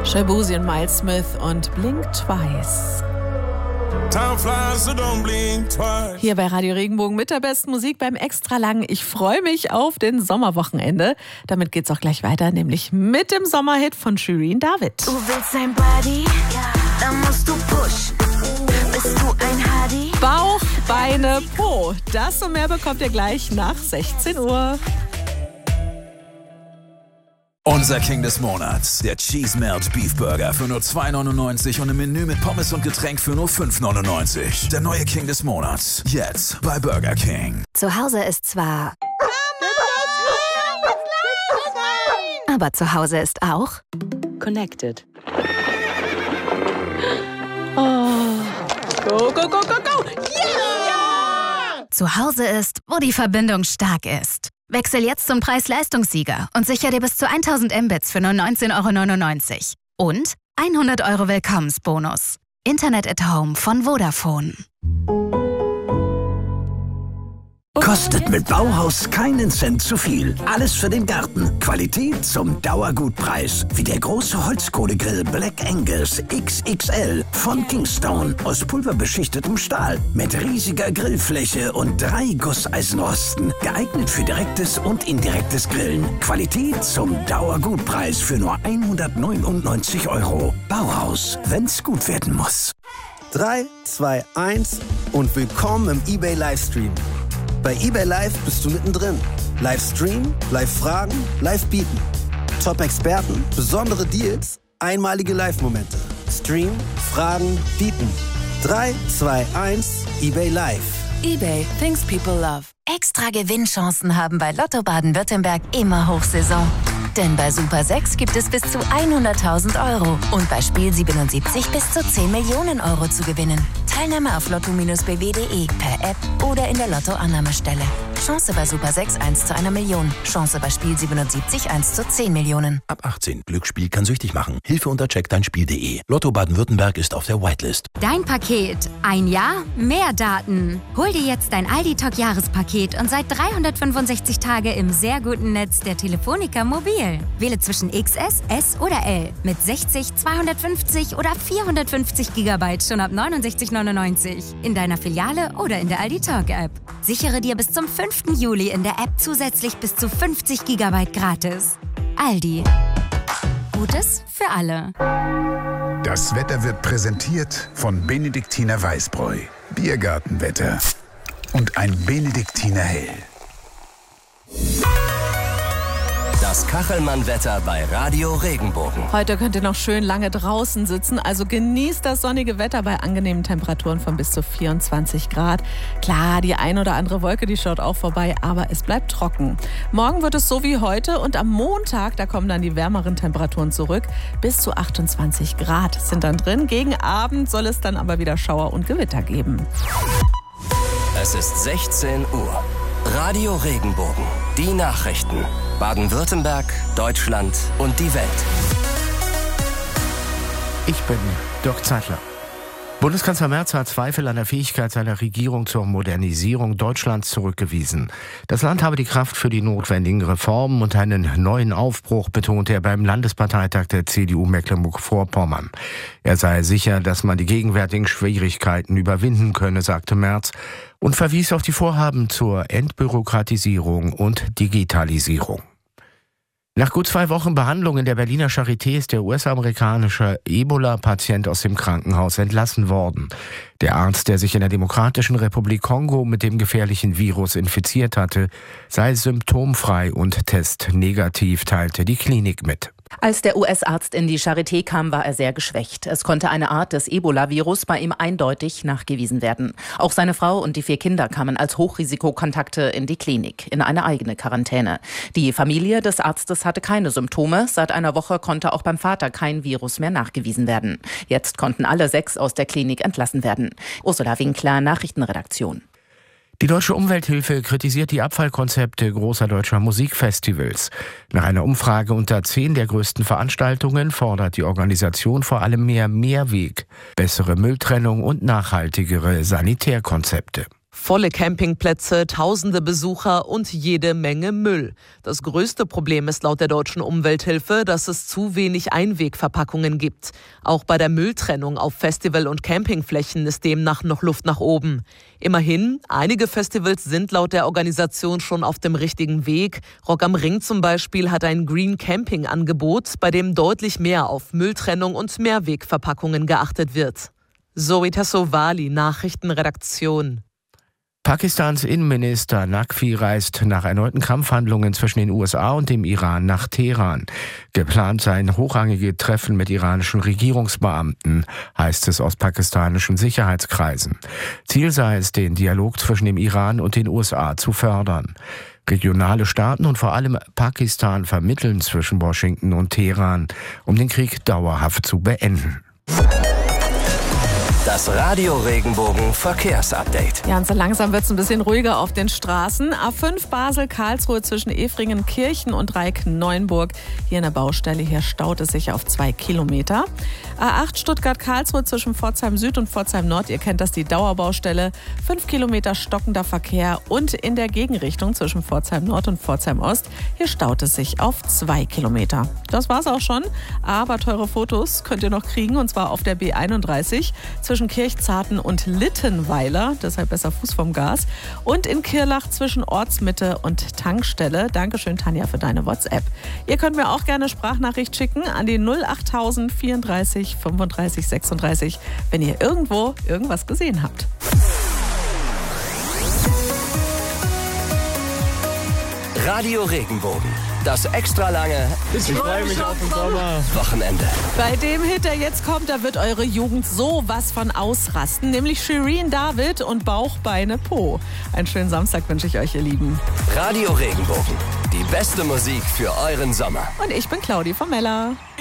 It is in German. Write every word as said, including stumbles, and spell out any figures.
Shabuzi und Miles Smith und Blink Twice. Time flies, so don't blink twice. Hier bei Radio Regenbogen mit der besten Musik beim Extralang. Ich freue mich auf den Sommerwochenende. Damit geht's auch gleich weiter, nämlich mit dem Sommerhit von Shirin David. Du willst sein Body? Ja. Dann musst du pushen. Bist du ein Hardy? Bauch, Beine, Po. Das und mehr bekommt ihr gleich nach sechzehn Uhr. Unser King des Monats, der Cheese Melt Beef Burger für nur zwei neunundneunzig und im Menü mit Pommes und Getränk für nur fünf neunundneunzig. Der neue King des Monats, jetzt bei Burger King. Zu Hause ist zwar... aber zu Hause ist auch... Connected. Oh. Go, go, go, go, go! Yeah! Zu Hause ist, wo die Verbindung stark ist. Wechsel jetzt zum Preis-Leistungssieger und sicher dir bis zu tausend Mbits für nur neunzehn Euro neunundneunzig. Und hundert Euro Willkommensbonus. Internet at Home von Vodafone. Kostet mit Bauhaus keinen Cent zu viel. Alles für den Garten. Qualität zum Dauergutpreis. Wie der große Holzkohlegrill Black Angus X X L von Kingstone aus pulverbeschichtetem Stahl. Mit riesiger Grillfläche und drei Gusseisenrosten. Geeignet für direktes und indirektes Grillen. Qualität zum Dauergutpreis für nur hundertneunundneunzig Euro. Bauhaus, wenn's gut werden muss. drei, zwei, eins und willkommen im eBay Livestream. Bei eBay Live bist du mittendrin. Live streamen, live fragen, live bieten. Top-Experten, besondere Deals, einmalige Live-Momente. Stream, fragen, bieten. drei, zwei, eins, eBay Live. eBay, things people love. Extra Gewinnchancen haben bei Lotto Baden-Württemberg immer Hochsaison. Denn bei Super sechs gibt es bis zu hunderttausend Euro und bei Spiel siebenundsiebzig bis zu zehn Millionen Euro zu gewinnen. Teilnahme auf lotto Bindestrich b w punkt d e, per App oder in der Lotto-Annahmestelle. Chance bei Super sechs eins zu einer Million. Chance bei Spiel siebenundsiebzig eins zu zehn Millionen. Ab achtzehn. Glücksspiel kann süchtig machen. Hilfe unter check dein Spiel punkt d e. Lotto Baden-Württemberg ist auf der Whitelist. Dein Paket. Ein Jahr, mehr Daten. Hol dir jetzt dein Aldi-Talk-Jahrespaket und seit dreihundertfünfundsechzig Tage im sehr guten Netz der Telefonica Mobil. Wähle zwischen X S, S oder L mit sechzig, zweihundertfünfzig oder vierhundertfünfzig Gigabyte schon ab neunundsechzig neunundneunzig in deiner Filiale oder in der Aldi Talk App. Sichere dir bis zum fünften Juli in der App zusätzlich bis zu fünfzig Gigabyte gratis. Aldi. Gutes für alle. Das Wetter wird präsentiert von Benediktiner Weißbräu, Biergartenwetter und ein Benediktiner Hell. Das Kachelmann-Wetter bei Radio Regenbogen. Heute könnt ihr noch schön lange draußen sitzen, also genießt das sonnige Wetter bei angenehmen Temperaturen von bis zu vierundzwanzig Grad. Klar, die ein oder andere Wolke, die schaut auch vorbei, aber es bleibt trocken. Morgen wird es so wie heute und am Montag, da kommen dann die wärmeren Temperaturen zurück. Bis zu achtundzwanzig Grad sind dann drin. Gegen Abend soll es dann aber wieder Schauer und Gewitter geben. Es ist sechzehn Uhr. Radio Regenbogen. Die Nachrichten. Baden-Württemberg, Deutschland und die Welt. Ich bin Dirk Zeitler. Bundeskanzler Merz hat Zweifel an der Fähigkeit seiner Regierung zur Modernisierung Deutschlands zurückgewiesen. Das Land habe die Kraft für die notwendigen Reformen und einen neuen Aufbruch, betonte er beim Landesparteitag der C D U Mecklenburg-Vorpommern. Er sei sicher, dass man die gegenwärtigen Schwierigkeiten überwinden könne, sagte Merz, und verwies auf die Vorhaben zur Entbürokratisierung und Digitalisierung. Nach gut zwei Wochen Behandlung in der Berliner Charité ist der U S-amerikanische Ebola-Patient aus dem Krankenhaus entlassen worden. Der Arzt, der sich in der Demokratischen Republik Kongo mit dem gefährlichen Virus infiziert hatte, sei symptomfrei und testnegativ, teilte die Klinik mit. Als der U S-Arzt in die Charité kam, war er sehr geschwächt. Es konnte eine Art des Ebola-Virus bei ihm eindeutig nachgewiesen werden. Auch seine Frau und die vier Kinder kamen als Hochrisikokontakte in die Klinik, in eine eigene Quarantäne. Die Familie des Arztes hatte keine Symptome. Seit einer Woche konnte auch beim Vater kein Virus mehr nachgewiesen werden. Jetzt konnten alle sechs aus der Klinik entlassen werden. Ursula Winkler, Nachrichtenredaktion. Die Deutsche Umwelthilfe kritisiert die Abfallkonzepte großer deutscher Musikfestivals. Nach einer Umfrage unter zehn der größten Veranstaltungen fordert die Organisation vor allem mehr Mehrweg, bessere Mülltrennung und nachhaltigere Sanitärkonzepte. Volle Campingplätze, tausende Besucher und jede Menge Müll. Das größte Problem ist laut der Deutschen Umwelthilfe, dass es zu wenig Einwegverpackungen gibt. Auch bei der Mülltrennung auf Festival- und Campingflächen ist demnach noch Luft nach oben. Immerhin, einige Festivals sind laut der Organisation schon auf dem richtigen Weg. Rock am Ring zum Beispiel hat ein Green Camping Angebot, bei dem deutlich mehr auf Mülltrennung und Mehrwegverpackungen geachtet wird. Zoe Tassovali, Nachrichtenredaktion. Pakistans Innenminister Naqvi reist nach erneuten Kampfhandlungen zwischen den U S A und dem Iran nach Teheran. Geplant seien hochrangige Treffen mit iranischen Regierungsbeamten, heißt es aus pakistanischen Sicherheitskreisen. Ziel sei es, den Dialog zwischen dem Iran und den U S A zu fördern. Regionale Staaten und vor allem Pakistan vermitteln zwischen Washington und Teheran, um den Krieg dauerhaft zu beenden. Das Radio Regenbogen Verkehrsupdate. Ja, und so langsam wird es ein bisschen ruhiger auf den Straßen. A fünf Basel-Karlsruhe zwischen Efringen-Kirchen und Reik-Neuenburg. Hier in der Baustelle, hier staut es sich auf zwei Kilometer. A acht Stuttgart-Karlsruhe zwischen Pforzheim Süd und Pforzheim Nord. Ihr kennt das, die Dauerbaustelle. Fünf Kilometer stockender Verkehr. Und in der Gegenrichtung zwischen Pforzheim Nord und Pforzheim Ost. Hier staut es sich auf zwei Kilometer. Das war's auch schon. Aber teure Fotos könnt ihr noch kriegen. Und zwar auf der B einunddreißig zwischen Kirchzarten und Littenweiler, deshalb besser Fuß vom Gas, und in Kirlach zwischen Ortsmitte und Tankstelle. Dankeschön, Tanja, für deine WhatsApp. Ihr könnt mir auch gerne Sprachnachricht schicken an die null achttausend vierunddreißig fünfunddreißig sechsunddreißig, wenn ihr irgendwo irgendwas gesehen habt. Radio Regenbogen. Das extra lange Ich freue mich auf den Sommer. Wochenende. Bei dem Hit, der jetzt kommt, da wird eure Jugend sowas von ausrasten. Nämlich Shireen David und Bauch, Beine, Po. Einen schönen Samstag wünsche ich euch, ihr Lieben. Radio Regenbogen. Die beste Musik für euren Sommer. Und ich bin Claudi von Mella.